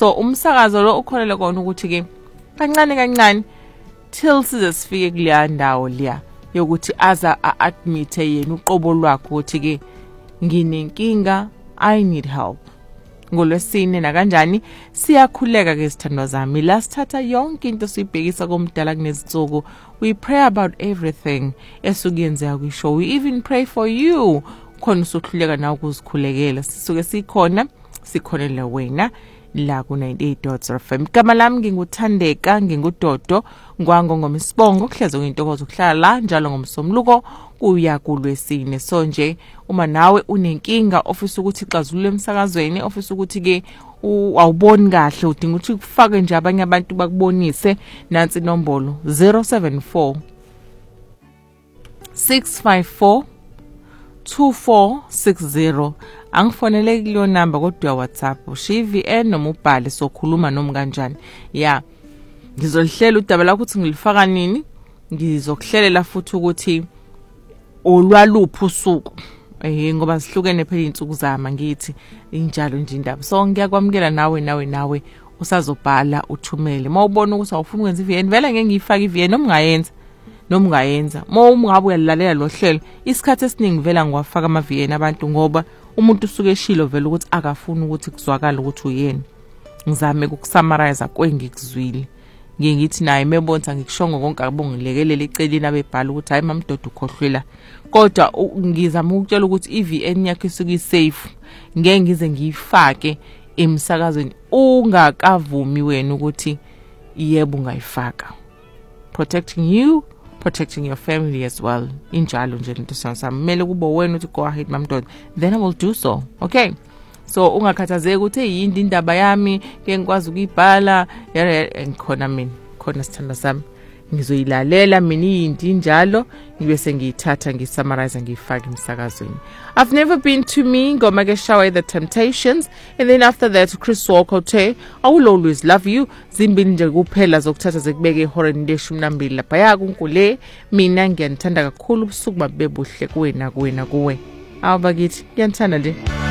So umsakazo lo ukholele kona ukuthi ke kancane till size sifike kuleya ndawo leya yokuthi aza admit yena uqobo lwakhe ukuthi ke nginenkinga, I need help. NgoLwesine na kanjani siyakhuleka ke sithandwa zami la sithatha yonke into siyibhekisa komdala kunezinsuku. We pray about everything esukuyenzeka kwishow. We even pray for you khona usuhluleka na ukuzikhulekela. Sisuke sikhonele wena la ku 98 FM. Igama lami nginguthandeka, nginguDodo Ngwango ngoMsibongo, kuhleze uyintokozo ukuhlala la njalo ngomsomluko kuya kuLwesine. So nje uma nawe unenkinga ofisa ukuthi ixazulule emsakazweni, ofisa ukuthi ke awuboni kahle udinga ukuthi kufake nje abanye abantu bakubonise, nansi inombolo 074 654 2460. Angifonele kuleyo number kodwa WhatsApp uShiVN noma ubhale sokhuluma noma kanjani. Yeah, ngizolihlela udaba lakho ukuthi ngilifaka nini, ngizokuhlelela futhi ukuthi olwaluphi usuku ngoba sihlukene phela insuku zama ngithi injalo nje indaba. So ngiyakwamukela nawe usazobhala uthumele mawubona ukuthi awufuni ukwenza iVN, vela ngeke ngiyifake iVN noma ungayenza. Ungabe uyalalela lo hlelo isikhathi esiningi vela ngiwafaka ama-VN abantu ngoba umuntu usuke eshilo vele ukuthi akafuni ukuthi kuzwakala ukuthi uyena. Ngizame ukusummarize kwengikuzwile. Ngithi naye mebonza ngikushongo konke akubongilekelela eceleni abebhala ukuthi hayi mamdoda ukhohlwela. Kodwa ngizama ukutshela ukuthi iVN yakho isuke safe. Ngeke ngize ngiyifake emsakazweni ungakavumi wena ukuthi yebo ungayifaka. Protecting you, protecting your family as well. Injalo nje lento samele kube wena uthi go ahead mamdoda, then I will do so. Okay? So ungakhathazeki ukuthi yini indaba yami ke ngikwazi ukuyibhala ngikhona mina khona sithanda sami ngizoyilalela mina yindi njalo ngibe sengiyithatha ngisummarize ngiyifaka emsakazweni. I've never been to me ngoma ke Shower the Temptations, and then after that Chris Walker I will always love you. Zimbili nje kuphela zokuthatha zekubeke ehoreni le12 lapha yakunkule. Mina ngiyanithanda kakhulu ubusuku babe buhle kuwe. Awubakithi ngiyanithanda nje.